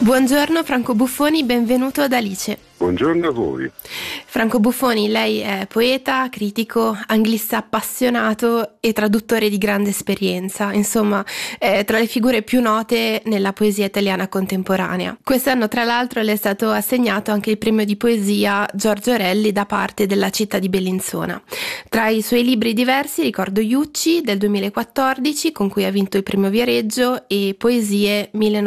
Buongiorno Franco Buffoni, benvenuto ad Alice. Buongiorno a voi. Franco Buffoni, lei è poeta, critico, anglista appassionato e traduttore di grande esperienza, insomma, è tra le figure più note nella poesia italiana contemporanea. Quest'anno, tra l'altro, le è stato assegnato anche il premio di poesia Giorgio Orelli da parte della città di Bellinzona. Tra i suoi libri diversi ricordo Iucci del 2014, con cui ha vinto il premio Viareggio, e Poesie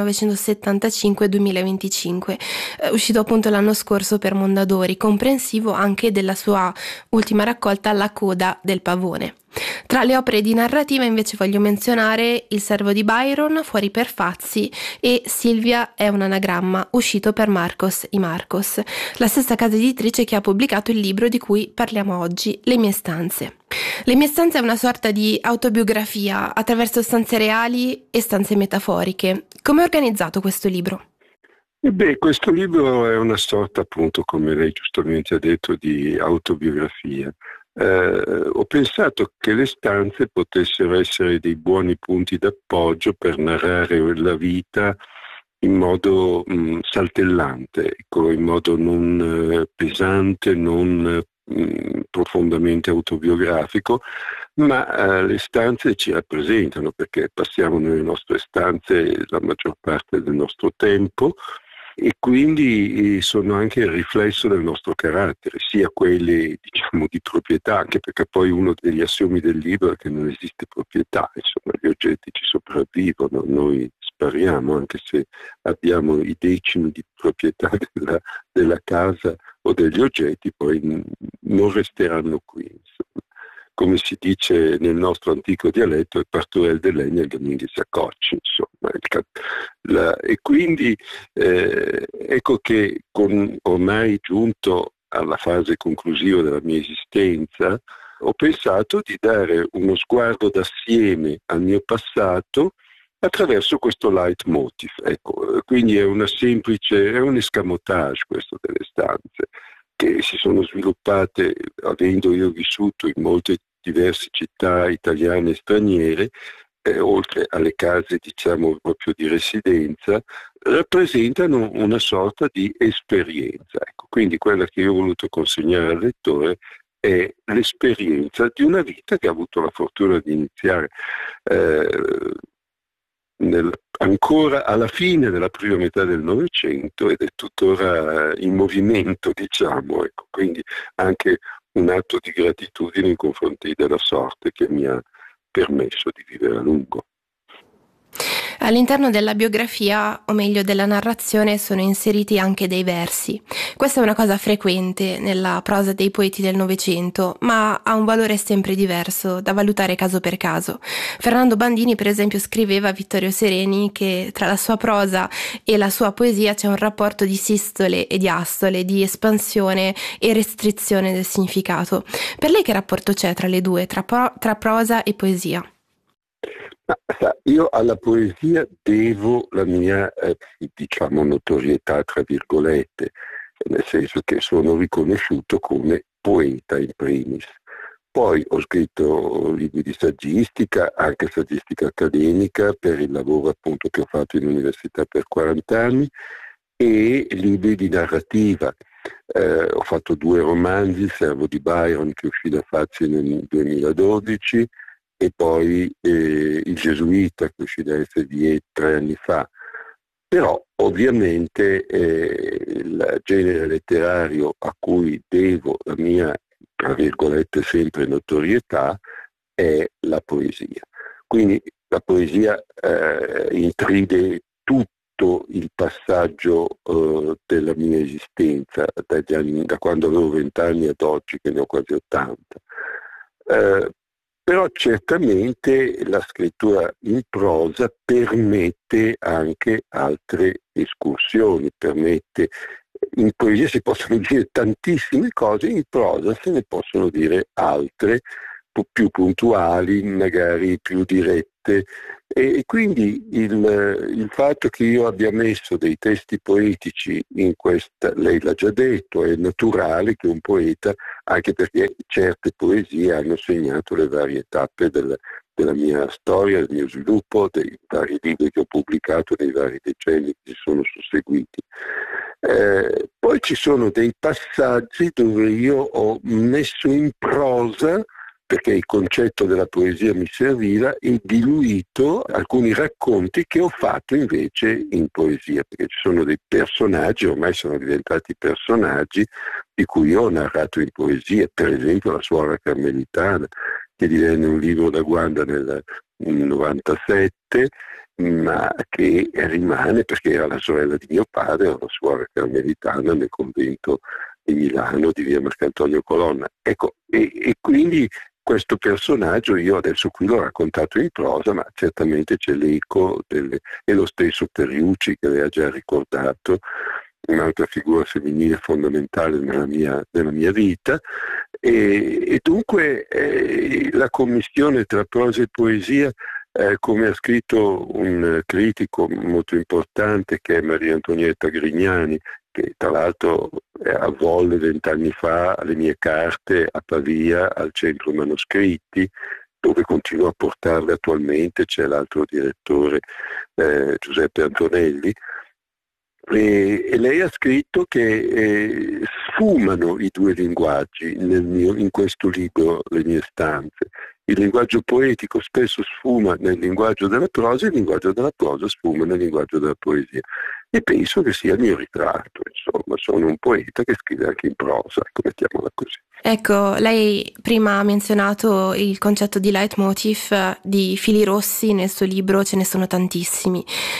1975-2025, uscito appunto l'anno scorso per Mondadori, comprensivo anche della sua ultima raccolta La coda del pavone. Tra le opere di narrativa invece voglio menzionare Il servo di Byron, Fuori per Fazzi, e Silvia è un anagramma, uscito per Marcos y Marcos, la stessa casa editrice che ha pubblicato il libro di cui parliamo oggi, Le mie stanze. Le mie stanze è una sorta di autobiografia attraverso stanze reali e stanze metaforiche. Come è organizzato questo libro? Questo libro è una sorta, appunto, come lei giustamente ha detto, di autobiografia. Ho pensato che le stanze potessero essere dei buoni punti d'appoggio per narrare la vita in modo saltellante, ecco, in modo non pesante, non profondamente autobiografico, ma le stanze ci rappresentano perché passiamo nelle nostre stanze la maggior parte del nostro tempo e quindi sono anche il riflesso del nostro carattere, sia quelli, diciamo, di proprietà, anche perché poi uno degli assiomi del libro è che non esiste proprietà, insomma, gli oggetti ci sopravvivono, noi spariamo anche se abbiamo i decimi di proprietà della casa o degli oggetti, poi non resteranno qui, insomma. Come si dice nel nostro antico dialetto, il parturel de legna e il gamin di saccocci, insomma. E quindi ecco che ormai giunto alla fase conclusiva della mia esistenza, ho pensato di dare uno sguardo d'assieme al mio passato attraverso questo leitmotiv. Ecco, quindi è un escamotage questo delle stanze, che si sono sviluppate, avendo io vissuto in molte diverse città italiane e straniere, oltre alle case, diciamo, proprio di residenza, rappresentano una sorta di esperienza. Ecco, quindi quella che io ho voluto consegnare al lettore è l'esperienza di una vita che ha avuto la fortuna di iniziare ancora alla fine della prima metà del Novecento ed è tuttora in movimento, diciamo, ecco. Quindi anche un atto di gratitudine nei confronti della sorte che mi ha permesso di vivere a lungo. All'interno della biografia, o meglio della narrazione, sono inseriti anche dei versi. Questa è una cosa frequente nella prosa dei poeti del Novecento, ma ha un valore sempre diverso, da valutare caso per caso. Fernando Bandini, per esempio, scriveva a Vittorio Sereni che tra la sua prosa e la sua poesia c'è un rapporto di sistole e di astole, di espansione e restrizione del significato. Per lei che rapporto c'è tra le due, tra prosa e poesia? Io alla poesia devo la mia, diciamo, notorietà, tra virgolette, nel senso che sono riconosciuto come poeta in primis. Poi ho scritto libri di saggistica, anche saggistica accademica, per il lavoro appunto che ho fatto in università per 40 anni, e libri di narrativa. Ho fatto 2 romanzi, Il servo di Byron, che uscì da Fazio nel 2012, e poi Il Gesuita, che uscì da FVE 3 anni fa. Però ovviamente il genere letterario a cui devo la mia, tra virgolette, sempre notorietà è la poesia. Quindi la poesia intride tutto il passaggio della mia esistenza, da quando avevo 20 anni ad oggi, che ne ho quasi 80. Però certamente la scrittura in prosa permette anche altre escursioni, in poesia si possono dire tantissime cose, in prosa se ne possono dire altre, più puntuali, magari più dirette, e quindi il fatto che io abbia messo dei testi poetici in questa, lei l'ha già detto, è naturale che un poeta, anche perché certe poesie hanno segnato le varie tappe della mia storia, del mio sviluppo, dei vari libri che ho pubblicato, dei vari decenni che si sono susseguiti. Poi ci sono dei passaggi dove io ho messo in prosa, perché il concetto della poesia mi serviva, e diluito alcuni racconti che ho fatto invece in poesia, perché ci sono dei personaggi, ormai sono diventati personaggi, di cui io ho narrato in poesia, per esempio la suora carmelitana, che divenne un libro da Guanda nel 97, ma che rimane perché era la sorella di mio padre, era una suora carmelitana nel convento di Milano di via Marcantonio Colonna. Ecco, e quindi questo personaggio io adesso qui l'ho raccontato in prosa, ma certamente c'è l'eco e lo stesso Periucci che lei ha già ricordato, un'altra figura femminile fondamentale nella mia vita, e dunque la commistione tra prosa e poesia, come ha scritto un critico molto importante che è Maria Antonietta Grignani, che tra l'altro a volle 20 anni fa alle mie carte a Pavia al centro manoscritti, dove continuo a portarle attualmente, c'è l'altro direttore Giuseppe Antonelli, e lei ha scritto che sfumano i due linguaggi in questo libro, Le mie stanze. Il linguaggio poetico spesso sfuma nel linguaggio della prosa, il linguaggio della prosa sfuma nel linguaggio della poesia. E penso che sia il mio ritratto, insomma, sono un poeta che scrive anche in prosa, mettiamola così. Ecco, lei prima ha menzionato il concetto di leitmotiv, di fili rossi nel suo libro, ce ne sono tantissimi,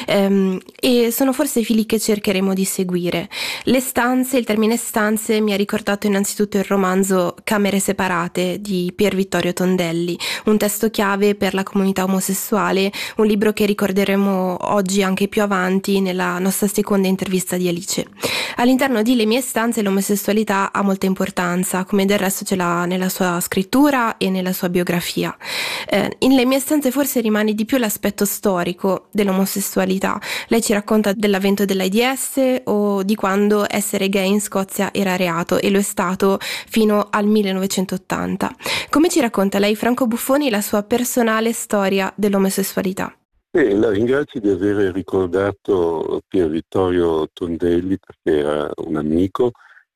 e sono forse i fili che cercheremo di seguire. Le stanze, il termine stanze mi ha ricordato innanzitutto il romanzo Camere separate di Pier Vittorio Tondelli, un testo chiave per la comunità omosessuale, un libro che ricorderemo oggi anche più avanti nella nostra seconda intervista di Alice. All'interno di Le mie stanze l'omosessualità ha molta importanza, come del resto ce l'ha nella sua scrittura e nella sua biografia. In Le mie stanze forse rimane di più l'aspetto storico dell'omosessualità. Lei ci racconta dell'avvento dell'AIDS o di quando essere gay in Scozia era reato, e lo è stato fino al 1980. Come ci racconta lei, Franco Buffoni, la sua personale storia dell'omosessualità? La ringrazio di aver ricordato Pier Vittorio Tondelli, perché era un amico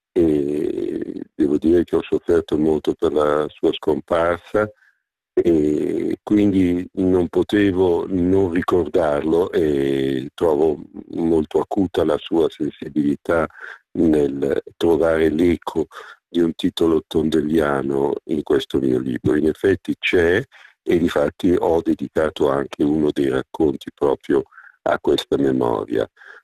e devo dire che ho sofferto molto per la sua scomparsa, e quindi non potevo non ricordarlo, e trovo molto acuta la sua sensibilità nel trovare l'eco di un titolo tondelliano in questo mio libro. In effetti c'è, e difatti ho dedicato anche uno dei racconti proprio a questa memoria.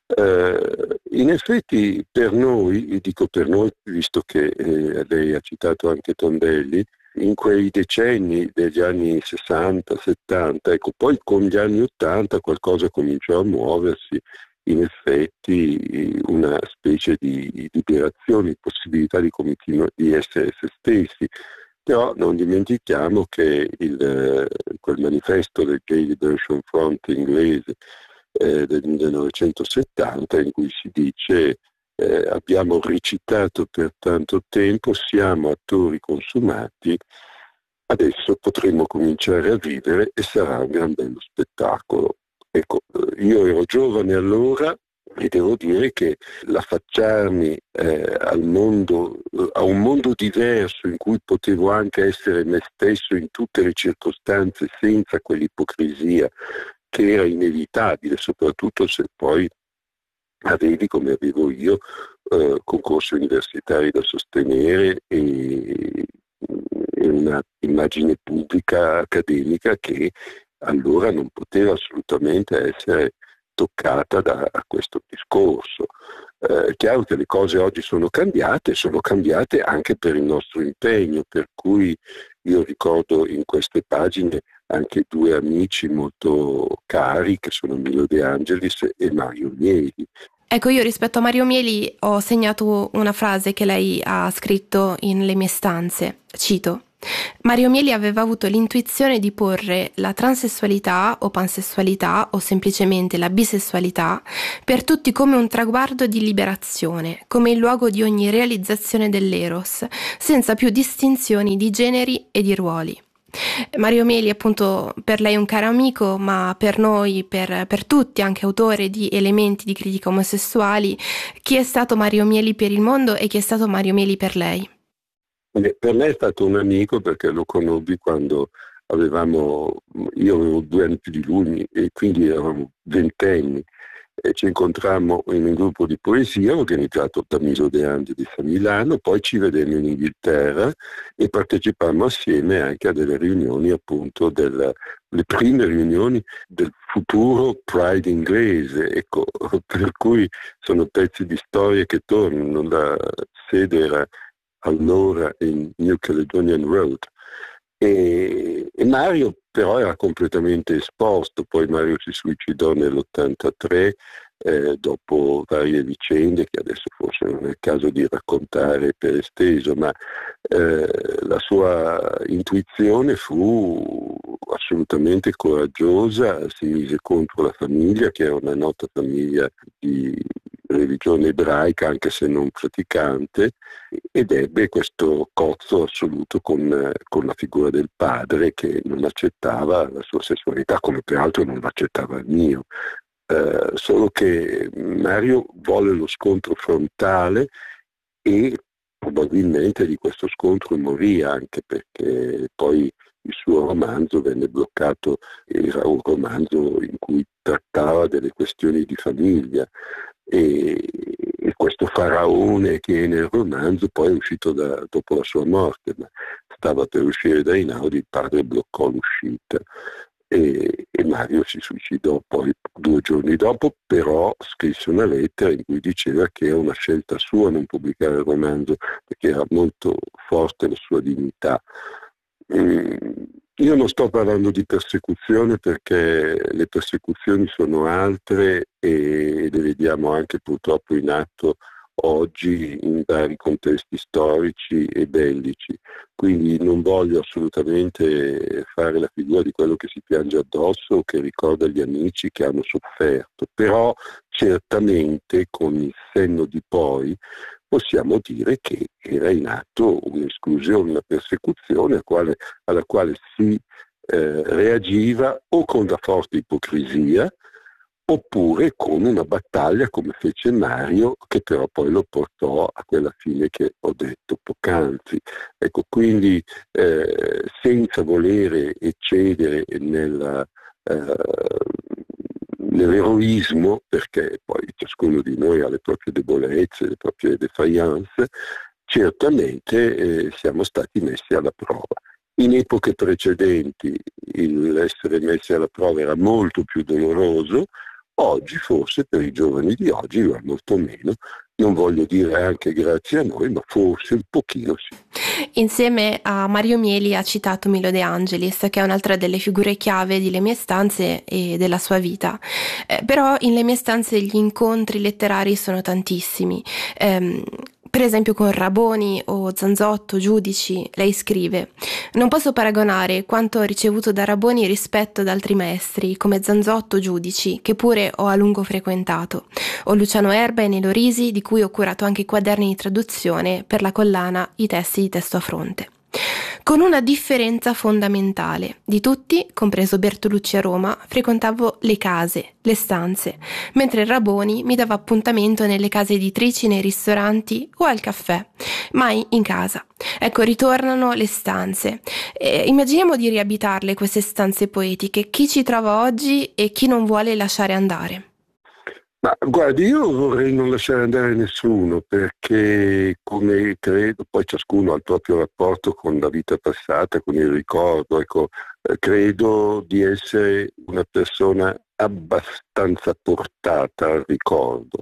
In effetti per noi, dico per noi visto che lei ha citato anche Tondelli, in quei decenni degli anni 60-70, ecco, poi con gli anni 80 qualcosa cominciò a muoversi, in effetti una specie di liberazione, possibilità di essere se stessi. Però non dimentichiamo che quel manifesto del Gay Liberation Front inglese del 1970, in cui si dice abbiamo recitato per tanto tempo, siamo attori consumati, adesso potremo cominciare a vivere e sarà un gran bello spettacolo. Ecco, io ero giovane allora e devo dire che l'affacciarmi a un mondo diverso in cui potevo anche essere me stesso in tutte le circostanze senza quell'ipocrisia che era inevitabile, soprattutto se poi avevi, come avevo io, concorsi universitari da sostenere e una immagine pubblica accademica che allora non poteva assolutamente essere toccata da questo discorso. È chiaro che le cose oggi sono cambiate anche per il nostro impegno, per cui io ricordo in queste pagine anche due amici molto cari che sono Milo De Angelis e Mario Mieli. Ecco, io rispetto a Mario Mieli ho segnato una frase che lei ha scritto in Le mie stanze, cito: Mario Mieli aveva avuto l'intuizione di porre la transessualità o pansessualità o semplicemente la bisessualità per tutti come un traguardo di liberazione, come il luogo di ogni realizzazione dell'eros, senza più distinzioni di generi e di ruoli. Mario Meli, appunto, per lei un caro amico, ma per noi, per tutti, anche autore di elementi di critica omosessuali. Chi è stato Mario Mieli per il mondo e chi è stato Mario Mieli per lei? Per me è stato un amico perché lo conobbi quando io avevo 2 anni più di lui e quindi eravamo ventenni e ci incontrammo in un gruppo di poesia organizzato da Milo De Angelis a Milano, poi ci vedemmo in Inghilterra e partecipammo assieme anche a delle riunioni, appunto, le prime riunioni del futuro Pride inglese, ecco, per cui sono pezzi di storie che tornano. La sede era allora in New Caledonian Road. E Mario però era completamente esposto, poi Mario si suicidò nell'83 dopo varie vicende che adesso forse non è il caso di raccontare per esteso, ma la sua intuizione fu assolutamente coraggiosa, si mise contro la famiglia, che era una nota famiglia di religione ebraica, anche se non praticante, ed ebbe questo cozzo assoluto con la figura del padre che non accettava la sua sessualità, come peraltro non l'accettava il mio. Solo che Mario volle lo scontro frontale e probabilmente di questo scontro morì, anche perché poi il suo romanzo venne bloccato. Era un romanzo in cui trattava delle questioni di famiglia e questo faraone che è nel romanzo poi è uscito dopo la sua morte, ma stava per uscire da Einaudi, il padre bloccò l'uscita e Mario si suicidò poi 2 giorni dopo, però scrisse una lettera in cui diceva che era una scelta sua non pubblicare il romanzo perché era molto forte la sua dignità. Io non sto parlando di persecuzione perché le persecuzioni sono altre e le vediamo anche purtroppo in atto oggi in vari contesti storici e bellici. Quindi non voglio assolutamente fare la figura di quello che si piange addosso o che ricorda gli amici che hanno sofferto, però certamente con il senno di poi possiamo dire che era in atto un'esclusione, una persecuzione alla quale si reagiva o con la forte ipocrisia oppure con una battaglia come fece Mario, che però poi lo portò a quella fine che ho detto poc'anzi. Ecco, quindi senza volere eccedere nell'eroismo, perché poi ciascuno di noi ha le proprie debolezze, le proprie defiance, certamente siamo stati messi alla prova. In epoche precedenti l'essere messi alla prova era molto più doloroso, oggi forse per i giovani di oggi lo è molto meno. Non voglio dire anche grazie a noi, ma forse un pochino sì. Insieme a Mario Mieli ha citato Milo De Angelis, che è un'altra delle figure chiave di Le mie stanze e della sua vita. Però in Le mie stanze gli incontri letterari sono tantissimi. Per esempio con Raboni o Zanzotto, Giudici, lei scrive: non posso paragonare quanto ho ricevuto da Raboni rispetto ad altri maestri, come Zanzotto, Giudici, che pure ho a lungo frequentato, o Luciano Erba e Nelo Risi, di cui ho curato anche i quaderni di traduzione per la collana I testi di Testo a Fronte. Con una differenza fondamentale. Di tutti, compreso Bertolucci a Roma, frequentavo le case, le stanze, mentre Raboni mi dava appuntamento nelle case editrici, nei ristoranti o al caffè, mai in casa. Ecco, ritornano le stanze. Immaginiamo di riabitarle queste stanze poetiche, chi ci trova oggi e chi non vuole lasciare andare. Ma guardi, io vorrei non lasciare andare nessuno perché, come credo, poi ciascuno ha il proprio rapporto con la vita passata, con il ricordo. Ecco, credo di essere una persona abbastanza portata al ricordo.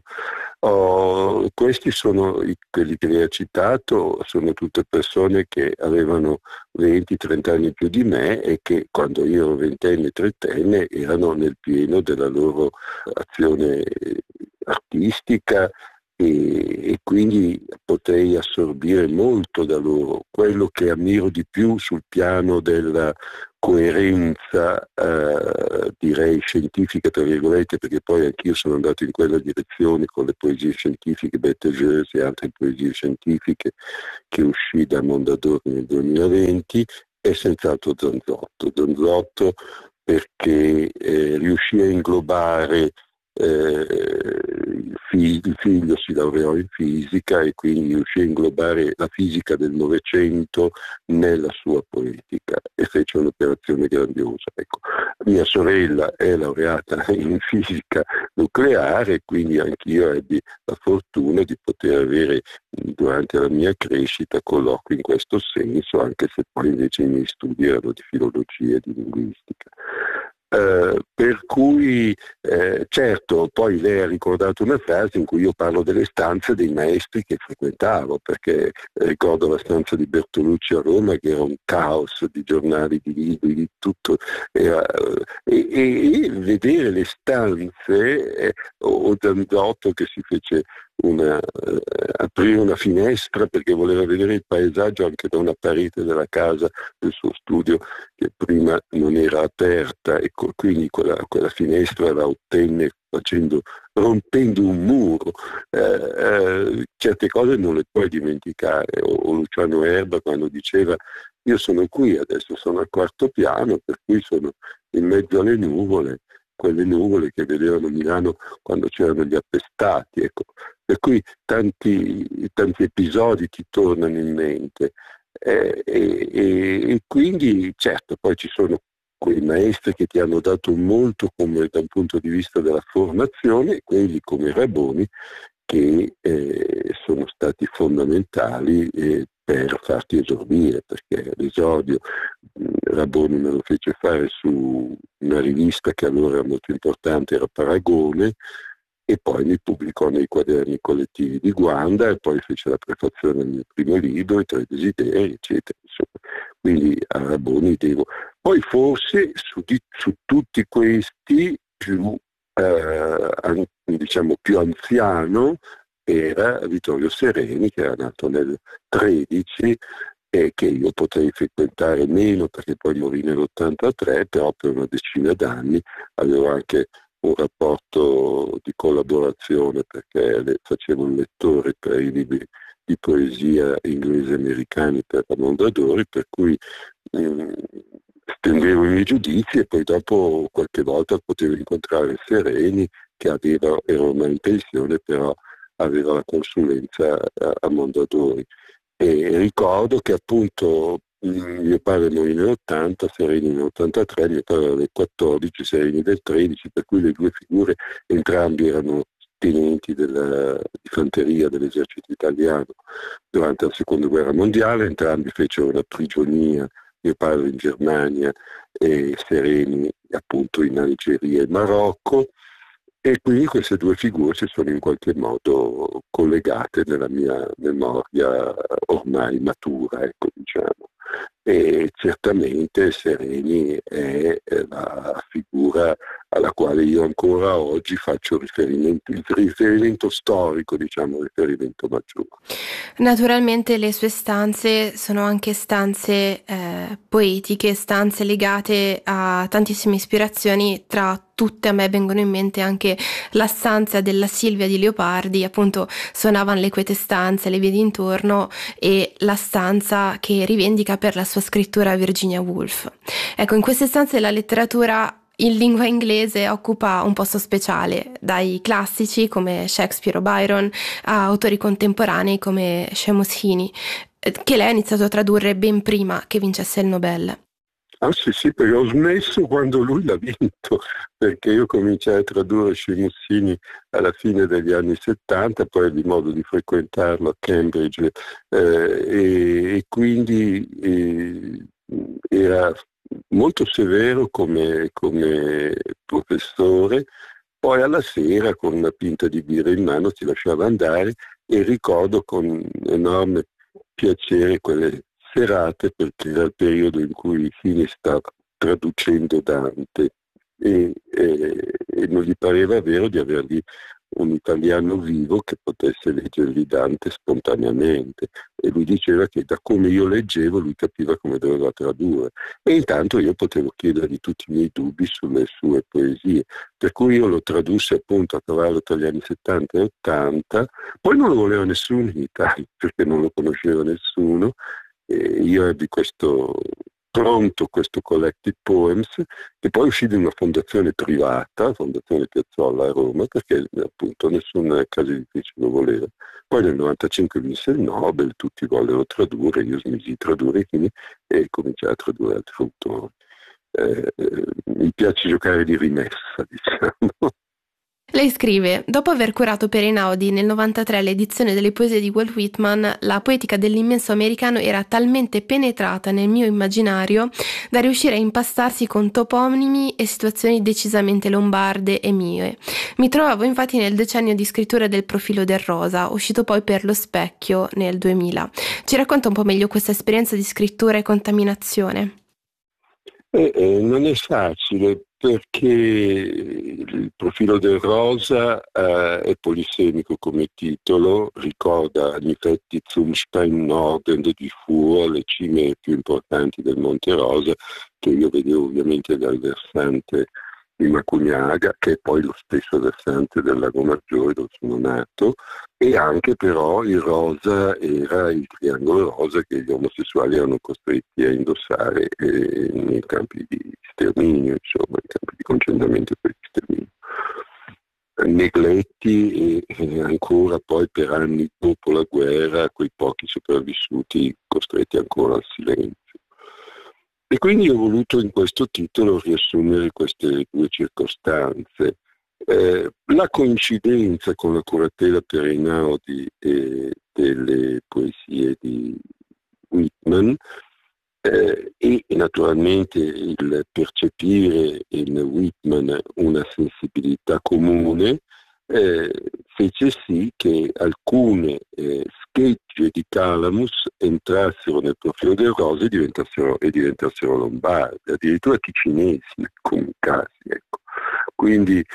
Questi sono quelli che lei ha citato, sono tutte persone che avevano 20-30 anni più di me e che quando io ero ventenne e trentenne erano nel pieno della loro azione artistica e quindi potrei assorbire molto da loro. Quello che ammiro di più sul piano della coerenza, direi scientifica, tra virgolette, perché poi anch'io sono andato in quella direzione con le poesie scientifiche, Betelgeuse e altre poesie scientifiche che uscì da Mondadori nel 2020, è senz'altro Zanzotto. Zanzotto perché riuscì a inglobare il figlio si laureò in fisica e quindi riuscì a inglobare la fisica del Novecento nella sua poetica e fece un'operazione grandiosa. Ecco, mia sorella è laureata in fisica nucleare, quindi anch'io ebbi la fortuna di poter avere durante la mia crescita colloqui in questo senso, anche se poi invece i miei studi erano di filologia e di linguistica. Per cui certo, poi lei ha ricordato una frase in cui io parlo delle stanze dei maestri che frequentavo, perché ricordo la stanza di Bertolucci a Roma che era un caos di giornali, di libri, di tutto, e vedere le stanze, o Zanzotto che si fece aprire una finestra perché voleva vedere il paesaggio anche da una parete della casa del suo studio che prima non era aperta e quindi quella finestra la ottenne rompendo un muro. Certe cose non le puoi dimenticare. O Luciano Erba quando diceva io sono qui, adesso sono al quarto piano, per cui sono in mezzo alle nuvole, quelle nuvole che vedevano Milano quando c'erano gli appestati, ecco. Per cui tanti episodi ti tornano in mente. E quindi certo poi ci sono quei maestri che ti hanno dato molto come da un punto di vista della formazione, quelli come Raboni che sono stati fondamentali per farti esordire, perché l'esordio Raboni me lo fece fare su una rivista che allora era molto importante, era Paragone, e poi mi pubblicò nei quaderni collettivi di Guanda e poi fece la prefazione del mio primo libro, I Tre Desideri, eccetera. Insomma. Quindi a Raboni devo. Poi forse su tutti questi diciamo più anziano era Vittorio Sereni, che era nato nel 13 e che io potrei frequentare meno perché poi morì nell'83, però per una decina d'anni avevo anche un rapporto di collaborazione perché facevo un lettore per i libri di poesia inglesi e americani per la Mondadori, per cui spendevo i miei giudizi e poi dopo qualche volta potevo incontrare Sereni che era ormai in pensione, però aveva la consulenza a Mondadori. E ricordo che appunto mio padre morì nell'80, Sereni nell'83, mio padre era del 14, Sereni del 13, per cui le due figure entrambi erano tenenti di fanteria dell'esercito italiano durante la seconda guerra mondiale, entrambi fecero una prigionia, mio padre in Germania e Sereni appunto in Algeria e Marocco. E quindi queste due figure si sono in qualche modo collegate nella mia memoria ormai matura, ecco, diciamo. E certamente Sereni è la figura alla quale io ancora oggi faccio riferimento, il riferimento storico, diciamo, il riferimento maggiore. Naturalmente le sue stanze sono anche stanze poetiche, stanze legate a tantissime ispirazioni, tra tutte a me vengono in mente anche la stanza della Silvia di Leopardi, appunto suonavano le quete stanze, le vie d'intorno, e la stanza che rivendica per la sua scrittura Virginia Woolf. Ecco, in queste stanze la letteratura in lingua inglese occupa un posto speciale, dai classici come Shakespeare o Byron a autori contemporanei come Seamus Heaney, che lei ha iniziato a tradurre ben prima che vincesse il Nobel. Ah sì, perché ho smesso quando lui l'ha vinto, perché io cominciai a tradurre Scimussini alla fine degli anni 70, poi ebbi modo di frequentarlo a Cambridge e quindi era molto severo come professore, poi alla sera con una pinta di birra in mano ti lasciava andare e ricordo con enorme piacere quelle serate perché era il periodo in cui Fini stava traducendo Dante e non gli pareva vero di avergli un italiano vivo che potesse leggergli Dante spontaneamente e lui diceva che da come io leggevo lui capiva come doveva tradurre e intanto io potevo chiedergli tutti i miei dubbi sulle sue poesie, per cui io lo tradussi appunto a cavallo tra gli anni 70 e 80, poi non lo voleva nessuno in Italia perché non lo conosceva nessuno. Io ebbi questo pronto questo Collected Poems, che poi uscì di una fondazione privata, Fondazione Piazzolla a Roma, perché appunto nessun casa editrice lo voleva. Poi nel 95 vinse il Nobel, tutti vollero tradurre, io smisi di tradurre e cominciai a tradurre altri autori. Mi piace giocare di rimessa, diciamo. Lei scrive: dopo aver curato per Einaudi nel 93 l'edizione delle poesie di Walt Whitman, la poetica dell'immenso americano era talmente penetrata nel mio immaginario da riuscire a impastarsi con toponimi e situazioni decisamente lombarde e mie. Mi trovavo infatti nel decennio di scrittura del Profilo del Rosa, uscito poi per Lo Specchio nel 2000. Ci racconta un po' meglio questa esperienza di scrittura e contaminazione? Non è facile perché il Profilo del Rosa è polisemico come titolo, ricorda Nifetti, Zumstein, Norden, di Fuo, le cime più importanti del Monte Rosa, che io vedevo ovviamente dal versante di Macugnaga, che è poi lo stesso versante del Lago Maggiore dove sono nato, e anche però il rosa era il triangolo rosa che gli omosessuali erano costretti a indossare nei campi di sterminio, insomma, nei campi di concentramento per gli sterminio. Negletti e ancora poi per anni dopo la guerra quei pochi sopravvissuti costretti ancora al silenzio. E quindi ho voluto in questo titolo riassumere queste due circostanze. La coincidenza con la curatela per Einaudi delle poesie di Whitman e naturalmente il percepire in Whitman una sensibilità comune fece sì che alcune schegge di Calamus entrassero nel Profilo del Rosa e diventassero lombarde, addirittura ticinesi in alcuni casi. Ecco. Quindi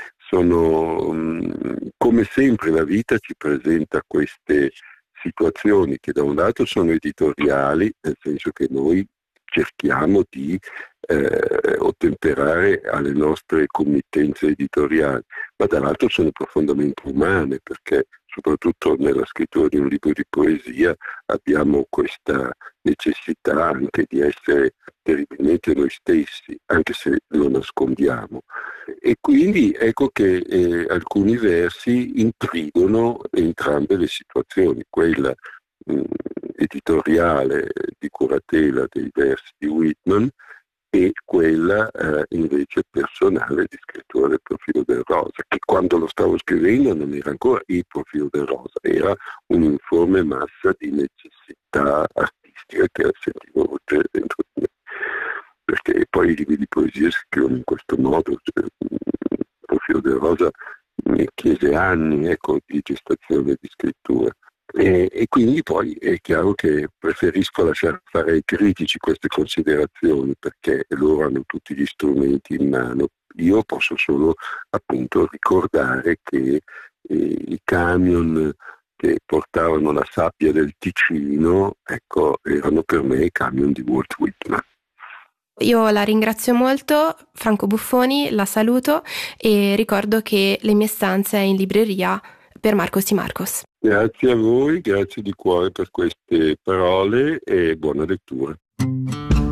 come sempre la vita ci presenta queste situazioni che da un lato sono editoriali, nel senso che noi cerchiamo di ottemperare alle nostre committenze editoriali, ma dall'altro sono profondamente umane, perché soprattutto nella scrittura di un libro di poesia abbiamo questa necessità anche di essere terribilmente noi stessi, anche se lo nascondiamo. E quindi ecco che alcuni versi intrigono entrambe le situazioni, quella editoriale di curatela dei versi di Whitman e quella invece personale di scrittura del Profilo del Rosa, che quando lo stavo scrivendo non era ancora il Profilo del Rosa, era un'informe massa di necessità artistica che sentivo volgere dentro di me. Perché poi i libri di poesia si scrivono in questo modo. Il Profilo del Rosa mi chiese anni, ecco, di gestazione di scrittura. E quindi poi è chiaro che preferisco lasciare fare ai critici queste considerazioni, perché loro hanno tutti gli strumenti in mano. Io posso solo appunto ricordare che i camion che portavano la sabbia del Ticino, ecco, erano per me i camion di Walt Whitman. Io la ringrazio molto, Franco Buffoni, la saluto e ricordo che Le mie stanze è in libreria per Marcos di Marcos. Grazie a voi, grazie di cuore per queste parole e buona lettura.